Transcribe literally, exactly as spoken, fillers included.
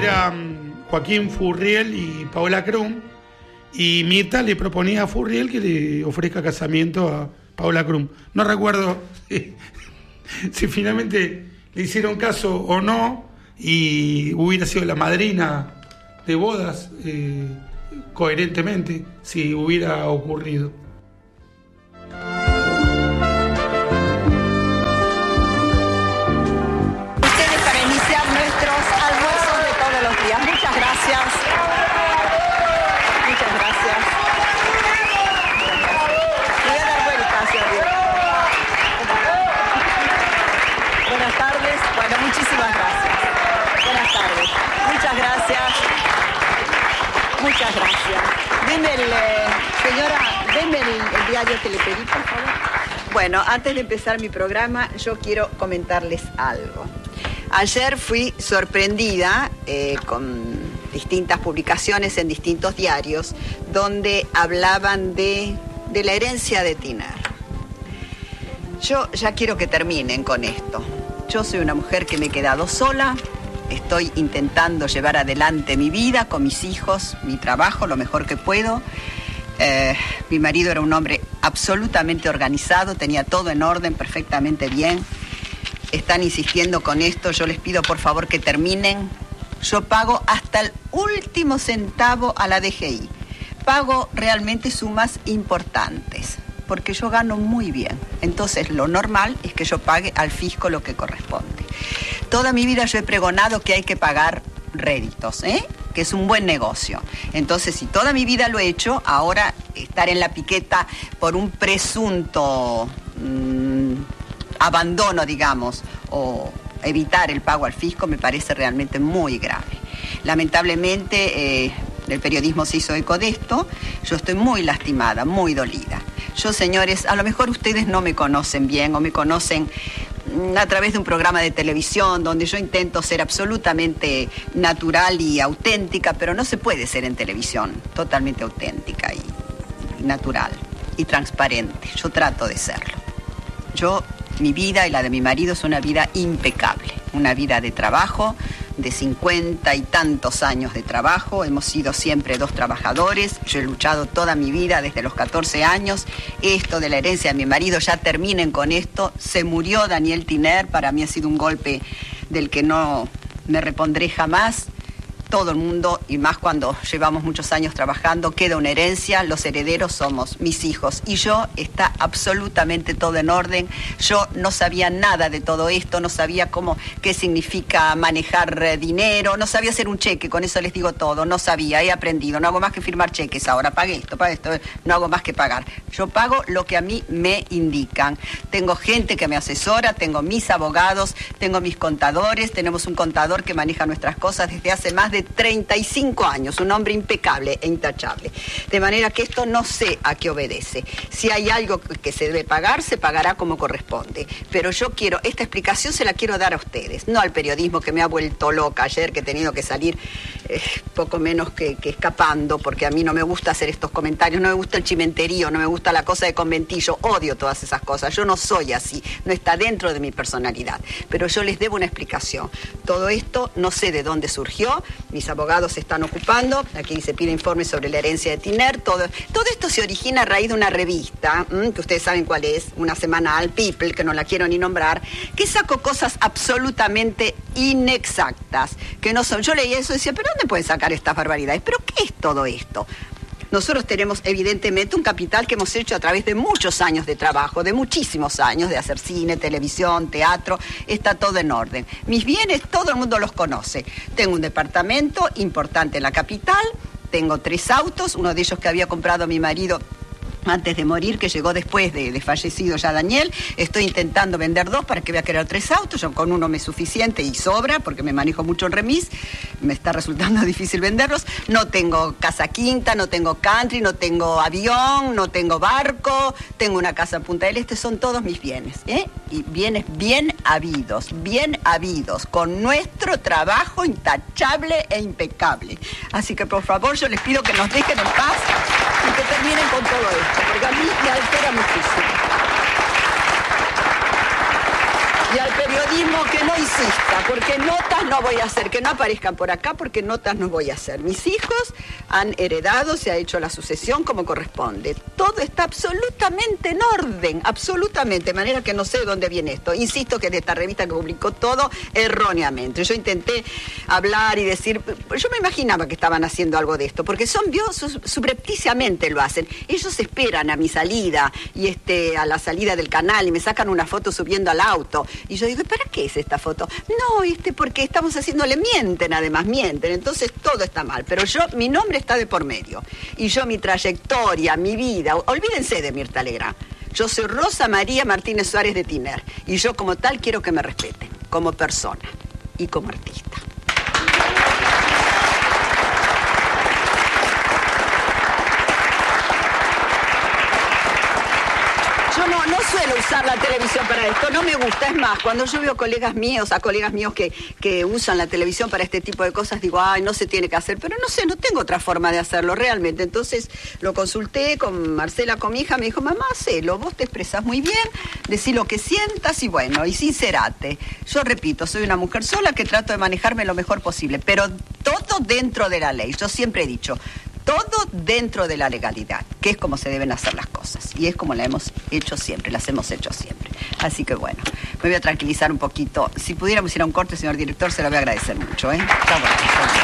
eran Joaquín Furriel y Paola Krum, y Mirta le proponía a Furriel que le ofrezca casamiento a Paola Krum. No recuerdo si, si finalmente le hicieron caso o no, y hubiera sido la madrina de bodas eh, coherentemente si hubiera ocurrido. Ustedes para iniciar nuestros almuerzos de todos los días. Muchas gracias. Muchas gracias. Voy a dar vueltas, Gabriel. Buenas tardes. Bueno, muchísimas gracias. Buenas tardes. Muchas gracias. Muchas gracias. Deme el, eh, señora, deme el, el diario que le pedí, por favor. Bueno, antes de empezar mi programa, yo quiero comentarles algo. Ayer fui sorprendida eh, con distintas publicaciones en distintos diarios donde hablaban de, de la herencia de Tiner. Yo ya quiero que terminen con esto. Yo soy una mujer que me he quedado sola. Estoy intentando llevar adelante mi vida con mis hijos, mi trabajo, lo mejor que puedo. Eh, mi marido era un hombre absolutamente organizado, tenía todo en orden, perfectamente bien. Están insistiendo con esto, yo les pido por favor que terminen. Yo pago hasta el último centavo a la D G I. Pago realmente sumas importantes, porque yo gano muy bien. Entonces lo normal es que yo pague al fisco lo que corresponde. Toda mi vida yo he pregonado que hay que pagar réditos, ¿eh? Que es un buen negocio. Entonces, si toda mi vida lo he hecho, ahora estar en la piqueta por un presunto mmm, abandono, digamos, o evitar el pago al fisco, me parece realmente muy grave. Lamentablemente, eh, el periodismo se hizo eco de esto. Yo estoy muy lastimada, muy dolida. Yo, señores, a lo mejor ustedes no me conocen bien o me conocen a través de un programa de televisión donde yo intento ser absolutamente natural y auténtica, pero no se puede ser en televisión totalmente auténtica y, y natural y transparente. Yo trato de serlo. Yo, mi vida y la de mi marido es una vida impecable, una vida de trabajo, de cincuenta y tantos años de trabajo. Hemos sido siempre dos trabajadores. Yo he luchado toda mi vida desde los catorce años. Esto de la herencia de mi marido, ya terminen con esto. Se murió Daniel Tiner, para mí ha sido un golpe del que no me repondré jamás. Todo el mundo, y más cuando llevamos muchos años trabajando, queda una herencia. Los herederos somos mis hijos y yo. Está absolutamente todo en orden. Yo no sabía nada de todo esto, no sabía cómo, qué significa manejar eh, dinero, no sabía hacer un cheque, con eso les digo todo, no sabía, he aprendido, no hago más que firmar cheques ahora, pagué esto, pagué esto, no hago más que pagar. Yo pago lo que a mí me indican. Tengo gente que me asesora, tengo mis abogados, tengo mis contadores, tenemos un contador que maneja nuestras cosas desde hace más de treinta y cinco años, un hombre impecable e intachable. De manera que esto no sé a qué obedece. Si hay algo que se debe pagar, se pagará como corresponde. Pero yo quiero, esta explicación se la quiero dar a ustedes, no al periodismo que me ha vuelto loca ayer, que he tenido que salir eh, poco menos que, que escapando, porque a mí no me gusta hacer estos comentarios, no me gusta el chimenterío, no me gusta la cosa de conventillo, odio todas esas cosas. Yo no soy así, no está dentro de mi personalidad. Pero yo les debo una explicación. Todo esto no sé de dónde surgió. Mis abogados se están ocupando, aquí se pide informe sobre la herencia de Tiner, todo, todo esto se origina a raíz de una revista, ¿m? Que ustedes saben cuál es, una semanal, People, que no la quiero ni nombrar, que sacó cosas absolutamente inexactas, que no son, yo leí eso y decía, ¿pero dónde pueden sacar estas barbaridades? ¿Pero qué es todo esto? Nosotros tenemos evidentemente un capital que hemos hecho a través de muchos años de trabajo, de muchísimos años, de hacer cine, televisión, teatro, está todo en orden. Mis bienes, todo el mundo los conoce. Tengo un departamento importante en la capital, tengo tres autos, uno de ellos que había comprado mi marido antes de morir, que llegó después de, de fallecido ya Daniel. Estoy intentando vender dos para que voy a querer tres autos. Yo con uno me es suficiente y sobra porque me manejo mucho en remis. Me está resultando difícil venderlos. No tengo casa quinta, no tengo country, no tengo avión, no tengo barco. Tengo una casa en Punta del Este. Son todos mis bienes, ¿eh? Y bienes bien habidos, bien habidos, con nuestro trabajo intachable e impecable. Así que por favor yo les pido que nos dejen en paz y que terminen con todo esto, porque a mí me altera muchísimo. Y al periodismo que no insista, porque notas no voy a hacer, que no aparezcan por acá porque notas no voy a hacer. Mis hijos han heredado, se ha hecho la sucesión como corresponde. Todo está absolutamente en orden, absolutamente, de manera que no sé de dónde viene esto. Insisto que de esta revista que publicó todo erróneamente. Yo intenté hablar y decir, yo me imaginaba que estaban haciendo algo de esto, porque son bios, subrepticiamente lo hacen. Ellos esperan a mi salida y este, a la salida del canal y me sacan una foto subiendo al auto. Y yo digo, ¿para qué es esta foto? No, este, porque estamos haciéndole, mienten, además mienten, entonces todo está mal. Pero yo, mi nombre está de por medio. Y yo, mi trayectoria, mi vida, olvídense de Mirta Legrand. Yo soy Rosa María Martínez Suárez de Tiner. Y yo como tal quiero que me respeten, como persona y como artista. Yo no, no suelo usar la televisión para esto, no me gusta. Es más, cuando yo veo colegas míos, a colegas míos que, que usan la televisión para este tipo de cosas, digo, ay, no se tiene que hacer, pero no sé, no tengo otra forma de hacerlo realmente. Entonces lo consulté con Marcela, con mi hija, me dijo, mamá, hacelo, vos te expresás muy bien, decí lo que sientas y bueno, y sincerate. Yo repito, soy una mujer sola que trato de manejarme lo mejor posible, pero todo dentro de la ley. Yo siempre he dicho, todo dentro de la legalidad, que es como se deben hacer las cosas. Y es como la hemos hecho siempre, las hemos hecho siempre. Así que bueno, me voy a tranquilizar un poquito. Si pudiéramos ir a un corte, señor director, se lo voy a agradecer mucho, ¿eh? Está bueno.